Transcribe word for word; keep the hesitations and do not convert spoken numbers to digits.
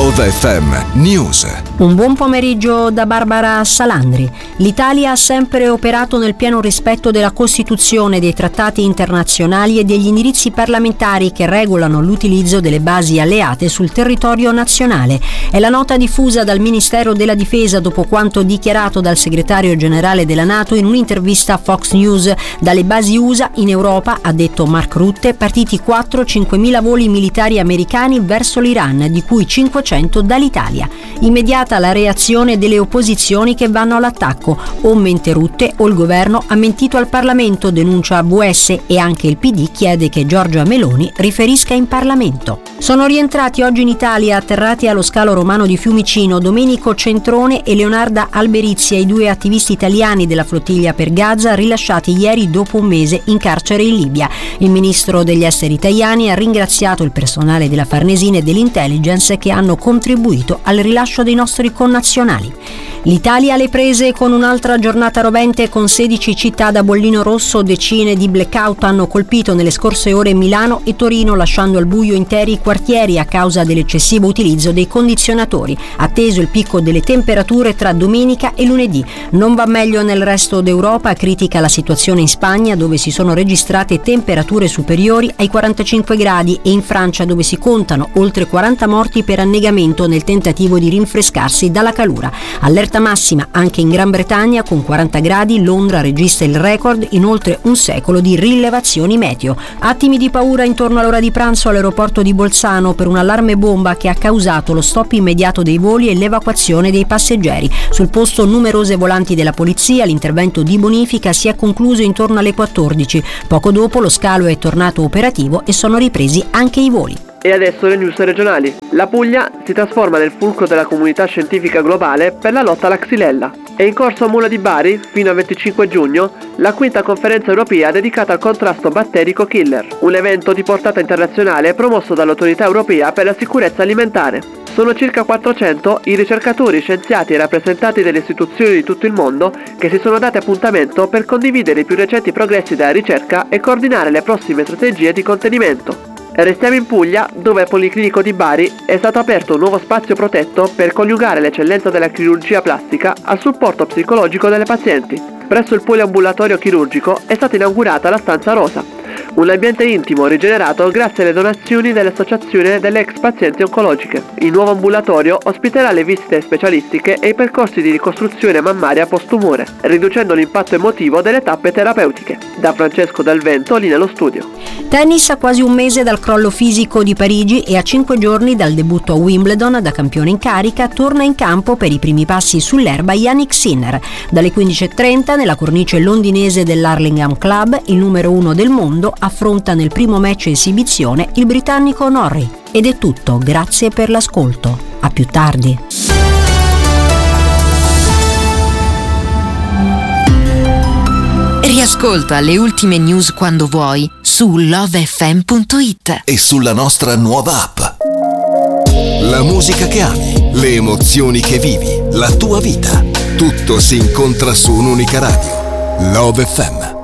Love F M News. Un buon pomeriggio da Barbara Salandri. L'Italia ha sempre operato nel pieno rispetto della Costituzione, dei trattati internazionali e degli indirizzi parlamentari che regolano l'utilizzo delle basi alleate sul territorio nazionale. È la nota diffusa dal Ministero della Difesa dopo quanto dichiarato dal segretario generale della NATO in un'intervista a Fox News. Dalle basi U S A in Europa, ha detto Mark Rutte, partiti quattro cinquemila voli militari americani verso l'Iran, di cui cinquecento dall'Italia. Immediata la reazione delle opposizioni che vanno all'attacco. O mente Rutte o il governo ha mentito al Parlamento, denuncia A B S, e anche il P D chiede che Giorgia Meloni riferisca in Parlamento. Sono rientrati oggi in Italia, atterrati allo scalo romano di Fiumicino, Domenico Centrone e Leonarda Alberizia, i due attivisti italiani della flottiglia per Gaza rilasciati ieri dopo un mese in carcere in Libia. Il ministro degli esteri Tajani ha ringraziato il personale della Farnesina e dell'intelligence che hanno contribuito al rilascio dei nostri connazionali. L'Italia alle prese con un'altra giornata rovente con sedici città da bollino rosso. Decine di blackout hanno colpito nelle scorse ore Milano e Torino, lasciando al buio interi quartieri a causa dell'eccessivo utilizzo dei condizionatori. Atteso il picco delle temperature tra domenica e lunedì. Non va meglio nel resto d'Europa, critica la situazione in Spagna, dove si sono registrate temperature superiori ai quarantacinque gradi, e in Francia, dove si contano oltre quaranta morti per annegamento nel tentativo di rinfrescarsi dalla calura. Allerta massima anche in Gran Bretagna con quaranta gradi, Londra registra il record in oltre un secolo di rilevazioni meteo. Attimi di paura intorno all'ora di pranzo all'aeroporto di Bolzano per un allarme bomba che ha causato lo stop immediato dei voli e l'evacuazione dei passeggeri. Sul posto numerose volanti della polizia, l'intervento di bonifica si è concluso intorno alle quattordici. Poco dopo lo scalo è tornato operativo e sono ripresi anche i voli. E adesso le news regionali. La Puglia si trasforma nel fulcro della comunità scientifica globale per la lotta alla Xylella. È in corso a Mula di Bari, fino al venticinque giugno, la quinta conferenza europea dedicata al contrasto batterico killer, un evento di portata internazionale promosso dall'Autorità Europea per la Sicurezza Alimentare. Sono circa quattrocento i ricercatori, scienziati e rappresentanti delle istituzioni di tutto il mondo che si sono dati appuntamento per condividere i più recenti progressi della ricerca e coordinare le prossime strategie di contenimento. Restiamo in Puglia, dove al Policlinico di Bari è stato aperto un nuovo spazio protetto per coniugare l'eccellenza della chirurgia plastica al supporto psicologico delle pazienti. Presso il poliambulatorio chirurgico è stata inaugurata la stanza rosa, un ambiente intimo rigenerato grazie alle donazioni dell'Associazione delle ex pazienti oncologiche. Il nuovo ambulatorio ospiterà le visite specialistiche e i percorsi di ricostruzione mammaria post-tumore, riducendo l'impatto emotivo delle tappe terapeutiche. Da Francesco Dal Vento, lì nello studio. Tennis, a quasi un mese dal crollo fisico di Parigi e a cinque giorni dal debutto a Wimbledon da campione in carica, torna in campo per i primi passi sull'erba Jannik Sinner. Dalle quindici e trenta, nella cornice londinese dell'Hurlingham Club, il numero uno del mondo affronta nel primo match esibizione il britannico Norrie. Ed è tutto, grazie per l'ascolto. A più tardi. Riascolta le ultime news quando vuoi su love f m punto it e sulla nostra nuova app. La musica che ami, le emozioni che vivi, la tua vita, tutto si incontra su un'unica radio. Love F M.